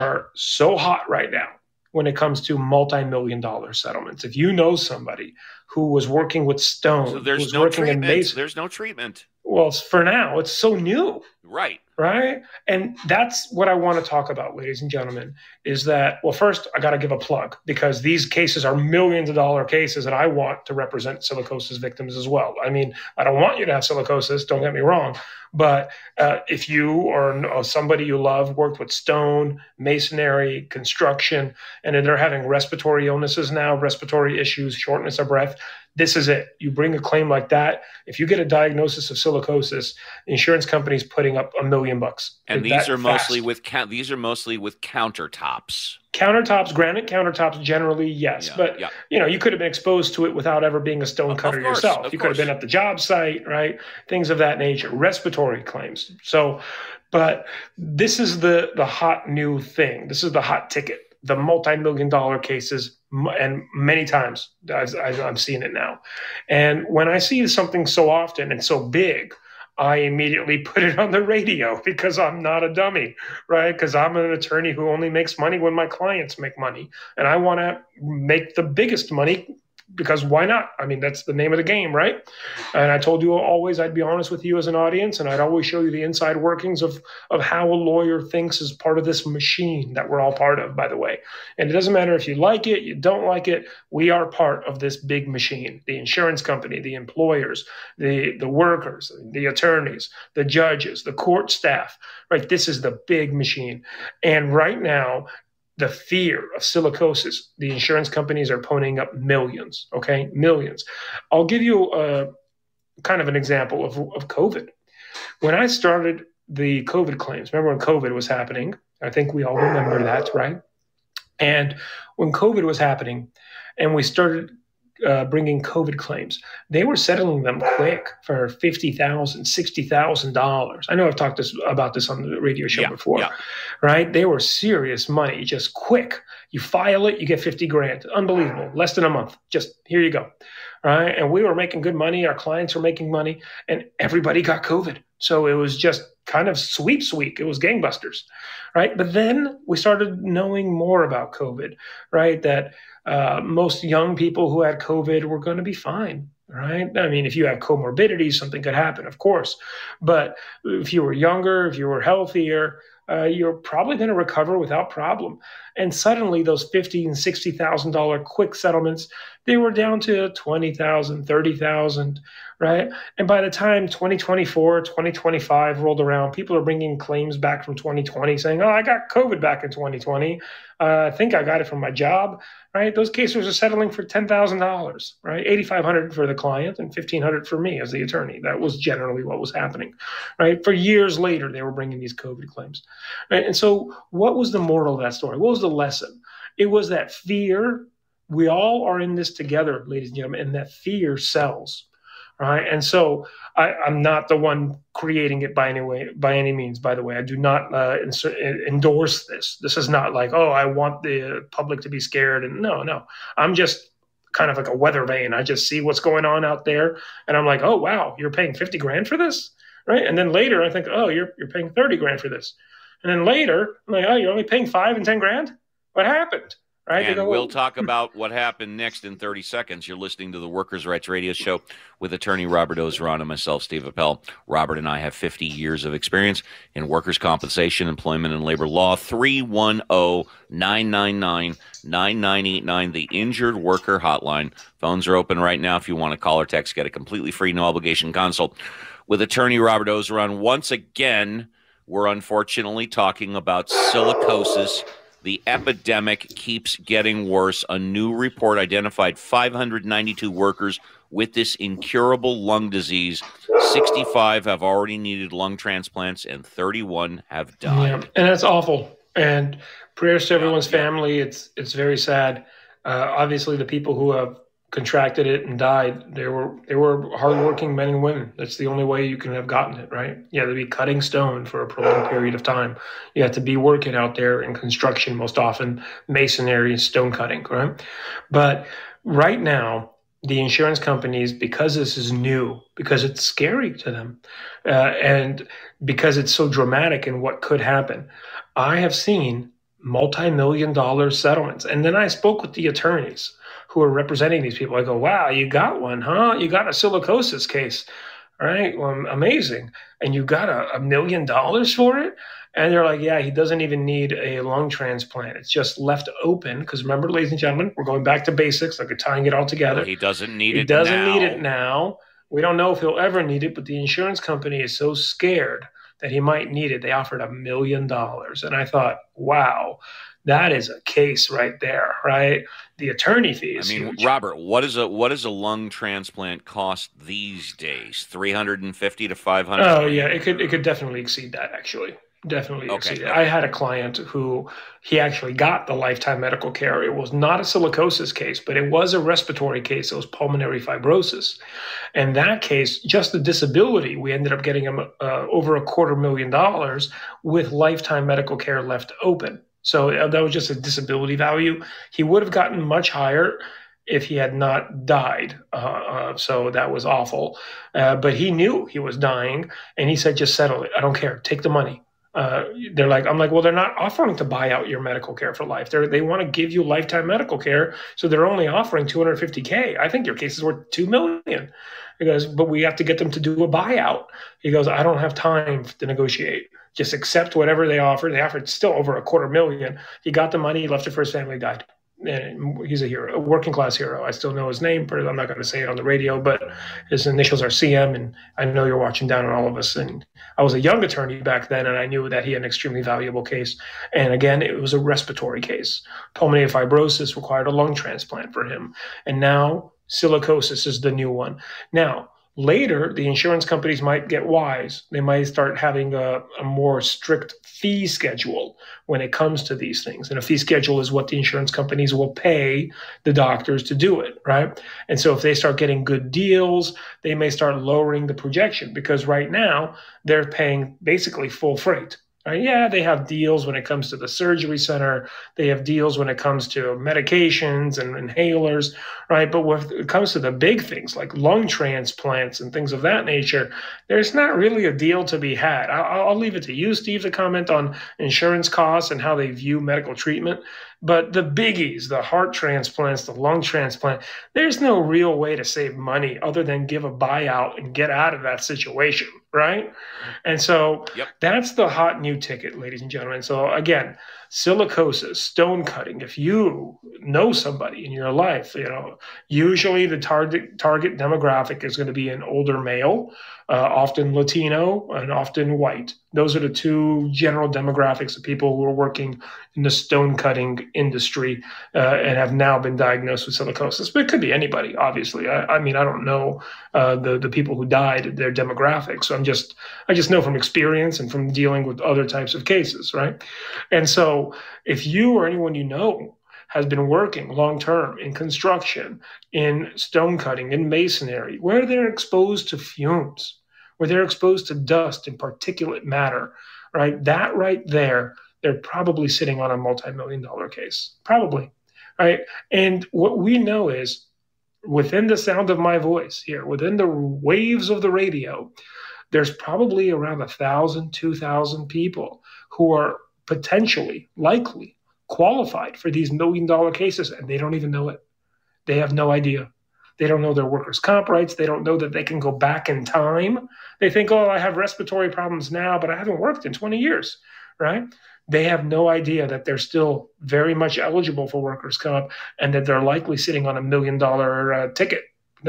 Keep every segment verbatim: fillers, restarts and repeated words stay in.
are so hot right now when it comes to multi-million dollar settlements. If you know somebody who was working with Stone, So who there's was no working in treatment. Mason, There's no treatment. well, it's- for now, it's so new. Right. Right. And that's what I want to talk about, ladies and gentlemen, is that, well, first, I got to give a plug because these cases are millions of dollar cases and I want to represent silicosis victims as well. I mean, I don't want you to have silicosis, don't get me wrong. But uh, if you or, or somebody you love worked with stone, masonry, construction, and they're having respiratory illnesses now, respiratory issues, shortness of breath, this is it. You bring a claim like that. If you get a diagnosis of silicosis, the insurance company's putting up a million bucks. And these are mostly fast. with ca- these are mostly with countertops. Countertops, granite countertops, generally, yes. Yeah, but yeah. you know, you could have been exposed to it without ever being a stone Of cutter course, yourself. of You could have course. been at the job site, right? Things of that nature. Respiratory claims. So, but this is the the hot new thing. This is the hot ticket. The multi-million dollar cases, and many times I've, I'm seeing it now. And when I see something so often and so big, I immediately put it on the radio because I'm not a dummy, right? Because I'm an attorney who only makes money when my clients make money. And I want to make the biggest money because why not? I mean, that's the name of the game, right? And I told you always I'd be honest with you as an audience, and I'd always show you the inside workings of, of how a lawyer thinks as part of this machine that we're all part of, by the way. And it doesn't matter if you like it, you don't like it, we are part of this big machine. The insurance company, the employers, the, the workers, the attorneys, the judges, the court staff, right? This is the big machine. And right now, the fear of silicosis, the insurance companies are ponying up millions, okay? Millions. I'll give you a kind of an example of, of COVID. When I started the COVID claims, remember when COVID was happening? I think we all remember that, right? And when COVID was happening and we started uh, bringing COVID claims, they were settling them quick for fifty thousand dollars, sixty thousand dollars. I know I've talked this, about this on the radio show Yeah, before, yeah. right? They were serious money, just quick. You file it, you get fifty grand. Unbelievable. Less than a month. Just here you go. Right? And we were making good money. Our clients were making money and everybody got COVID. So it was just kind of sweeps week. It was gangbusters, right? But then we started knowing more about COVID, right? That uh, most young people who had COVID were going to be fine, right? I mean, if you have comorbidities, something could happen, of course. But if you were younger, if you were healthier, uh, you're probably going to recover without problem. And suddenly those fifty thousand dollars and sixty thousand dollars quick settlements, they were down to twenty thousand dollars, thirty thousand dollars, right? And by the time twenty twenty-four, twenty twenty-five rolled around, people are bringing claims back from twenty twenty saying, oh, I got COVID back in twenty twenty. Uh, I think I got it from my job, right? Those cases are settling for ten thousand dollars, right? eighty-five hundred dollars for the client and fifteen hundred dollars for me as the attorney. That was generally what was happening, right? For years later, they were bringing these COVID claims. Right? And so what was the moral of that story? What was the lesson? It was that fear. We all are in this together, ladies and gentlemen, and that fear sells. Right. And so I, I'm not the one creating it by any way, by any means, by the way. I do not uh, insert, endorse this. This is not like, oh, I want the public to be scared. And no, no, I'm just kind of like a weather vane. I just see what's going on out there. And I'm like, oh, wow, you're paying fifty grand for this. Right. And then later I think, oh, you're, you're paying thirty grand for this. And then later I'm like, oh, you're only paying five and ten grand. What happened? Right? And go, we'll talk about what happened next in thirty seconds. You're listening to the Workers' Rights Radio Show with attorney Robert Ozeron and myself, Steve Appel. Robert and I have fifty years of experience in workers' compensation, employment, and labor law. three one zero, nine nine nine, nine nine eight nine, the Injured Worker Hotline. Phones are open right now if you want to call or text. Get a completely free, no-obligation consult with attorney Robert Ozeron. Once again, we're unfortunately talking about silicosis. The epidemic keeps getting worse. A new report identified five hundred ninety-two workers with this incurable lung disease. sixty-five have already needed lung transplants, and thirty-one have died. Yeah, and that's awful. And prayers to everyone's Yeah, yeah. family. It's it's very sad. Uh, obviously, the people who have contracted it and died, they were they were hardworking men and women. That's the only way you can have gotten it, right? You had to be cutting stone for a prolonged period of time. You had to be working out there in construction, most often masonry, stone cutting, right? But right now, the insurance companies, because this is new, because it's scary to them, uh, and because it's so dramatic in what could happen, I have seen multi-million dollar settlements. And then I spoke with the attorneys who are representing these people. I go, wow, you got one, huh? You got a silicosis case. All right, well, amazing. And you got a, a million dollars for it? And they're like, yeah, he doesn't even need a lung transplant. It's just left open. Because remember, ladies and gentlemen, we're going back to basics, like we're tying it all together. Well, he doesn't need he it doesn't now. need it now. We don't know if he'll ever need it, but the insurance company is so scared that he might need it. They offered a million dollars. And I thought, wow, that is a case right there, right? The attorney fees. I mean, huge. Robert, what is a what does a lung transplant cost these days? three hundred fifty to five hundred. Oh yeah, it could it could definitely exceed that actually. Definitely Okay. exceed it. I had a client who he actually got the lifetime medical care. It was not a silicosis case, but it was a respiratory case. It was pulmonary fibrosis. And that case, just the disability, we ended up getting him uh, over a quarter million dollars with lifetime medical care left open. So uh, that was just a disability value. He would have gotten much higher if he had not died. Uh, uh, so that was awful. Uh, but he knew he was dying, and he said, just settle it. I don't care. Take the money. Uh, they're like, I'm like, well, they're not offering to buy out your medical care for life. They they want to give you lifetime medical care. So they're only offering two hundred fifty K. I think your case is worth two million. He goes, but we have to get them to do a buyout. He goes, I don't have time to negotiate. Just accept whatever they offer. They offered still over a quarter million. He got the money, he left it for his family, died. And he's a hero, a working class hero. I still know his name, but I'm not going to say it on the radio, but his initials are C M, and I know you're watching down on all of us. And I was a young attorney back then, and I knew that he had an extremely valuable case. And again, it was a respiratory case. Pulmonary fibrosis required a lung transplant for him. And now silicosis is the new one. Now, later, the insurance companies might get wise. They might start having a, a more strict fee schedule when it comes to these things. And a fee schedule is what the insurance companies will pay the doctors to do it, right? And so if they start getting good deals, they may start lowering the projection, because right now they're paying basically full freight. Uh, yeah, they have deals when it comes to the surgery center. They have deals when it comes to medications and inhalers, right? But when it comes to the big things like lung transplants and things of that nature, there's not really a deal to be had. I'll, I'll leave it to you, Steve, to comment on insurance costs and how they view medical treatment. But the biggies, the heart transplants, the lung transplant, there's no real way to save money other than give a buyout and get out of that situation, right? And so Yep. That's the hot new ticket, ladies and gentlemen. So again, silicosis, stone cutting. If you know somebody in your life, you know, usually the target target demographic is going to be an older male, uh, often Latino, and often white. Those are the two general demographics of people who are working in the stone cutting industry uh, and have now been diagnosed with silicosis. But it could be anybody, obviously. I, I mean, I don't know uh, the the people who died, their demographics. So I'm just I just know from experience and from dealing with other types of cases, right? And so if you or anyone you know has been working long-term in construction, in stone cutting, in masonry, where they're exposed to fumes, where they're exposed to dust and particulate matter, right? That right there, they're probably sitting on a multi-million dollar case, probably, right? And what we know is within the sound of my voice here, within the waves of the radio, there's probably around a thousand, two thousand people who are potentially, likely qualified for these million dollar cases, and they don't even know it. They have no idea. They don't know their workers' comp rights. They don't know that they can go back in time. They think, oh, I have respiratory problems now, but I haven't worked in twenty years, right? They have no idea that they're still very much eligible for workers' comp and that they're likely sitting on a million dollar uh, ticket,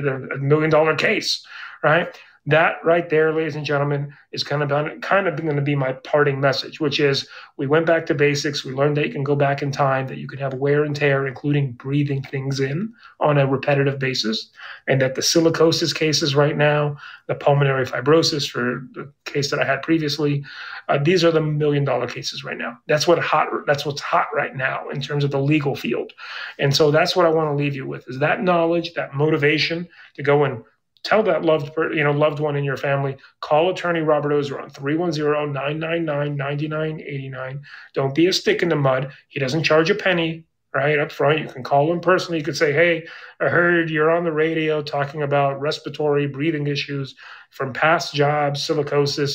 a million dollar case, right? That right there, ladies and gentlemen, is kind of kind of going to be my parting message, which is we went back to basics. We learned that you can go back in time, that you can have wear and tear, including breathing things in on a repetitive basis, and that the silicosis cases right now, the pulmonary fibrosis for the case that I had previously, uh, these are the million dollar cases right now. That's what hot. That's what's hot right now in terms of the legal field, and so that's what I want to leave you with: is that knowledge, that motivation to go and tell that loved, you know, loved one in your family. Call attorney Robert Ozer on three one zero, nine nine nine, nine nine eight nine. Don't be a stick in the mud. He doesn't charge a penny, right, up front. You can call him personally. You could say, hey, I heard you're on the radio talking about respiratory breathing issues from past jobs, silicosis.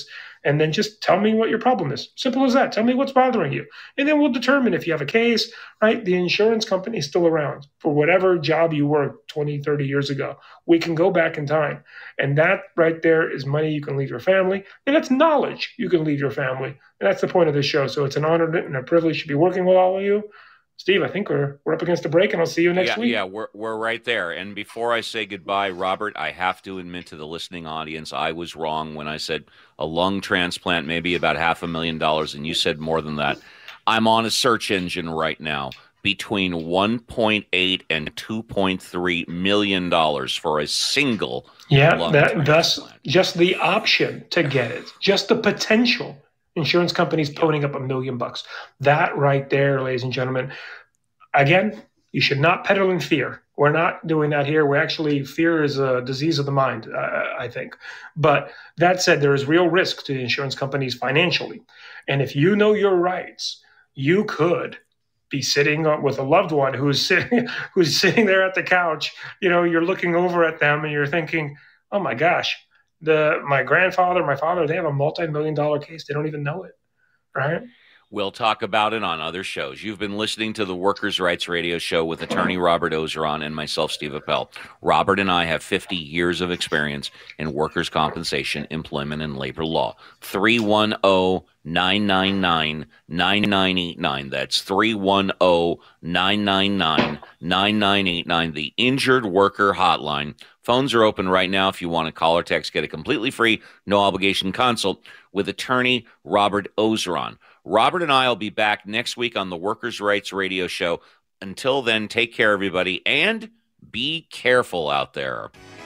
and then just tell me what your problem is. Simple as that. Tell me what's bothering you. And then we'll determine if you have a case, right? The insurance company is still around for whatever job you worked twenty, thirty years ago. We can go back in time. And that right there is money you can leave your family. And that's knowledge you can leave your family. And that's the point of this show. So it's an honor and a privilege to be working with all of you. Steve, I think we're we're up against a break, and I'll see you next yeah, week. Yeah, we're we're right there. And before I say goodbye, Robert, I have to admit to the listening audience, I was wrong when I said a lung transplant, maybe about half a million dollars, and you said more than that. I'm on a search engine right now between one point eight and two point three million dollars for a single yeah, lung that transplant. Thus just the option to get it, just the potential. Insurance companies ponying up a million bucks. That right there, ladies and gentlemen. Again, you should not peddle in fear. We're not doing that here. We're actually, fear is a disease of the mind, uh, I think. But that said, there is real risk to the insurance companies financially. And if you know your rights, you could be sitting with a loved one who's sitting, who's sitting there at the couch. You know, you're looking over at them and you're thinking, oh my gosh, The my grandfather, my father, they have a multi-million dollar case. They don't even know it, right? We'll talk about it on other shows. You've been listening to the Workers' Rights Radio Show with attorney Robert Ozeron and myself, Steve Appel. Robert and I have fifty years of experience in workers' compensation, employment, and labor law. three one zero, nine nine nine, nine nine eight nine. That's three one zero, nine nine nine, nine nine eight nine, the Injured Worker Hotline. Phones are open right now if you want to call or text. Get a completely free, no-obligation consult with attorney Robert Ozeron. Robert and I will be back next week on the Workers' Rights Radio Show. Until then, take care, everybody, and be careful out there.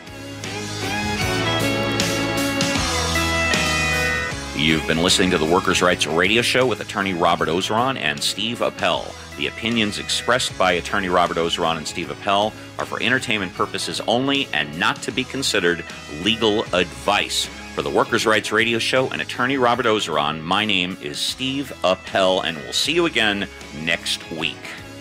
You've been listening to the Workers' Rights Radio Show with attorney Robert Ozeron and Steve Appel. The opinions expressed by attorney Robert Ozeron and Steve Appel are for entertainment purposes only and not to be considered legal advice. For the Workers' Rights Radio Show and attorney Robert Ozeron, my name is Steve Appel, and we'll see you again next week.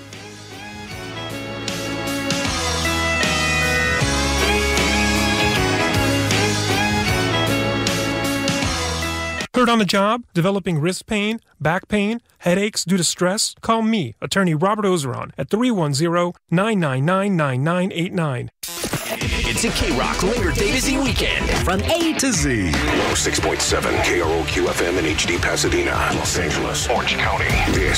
Hurt on the job? Developing wrist pain, back pain, headaches due to stress? Call me, attorney Robert Ozeron, at three one zero, nine nine nine, nine nine eight nine. It's a K-Rock Labor Day busy weekend from A to Z. one oh six point seven K R O Q F M in H D Pasadena, Los Angeles, Orange County. This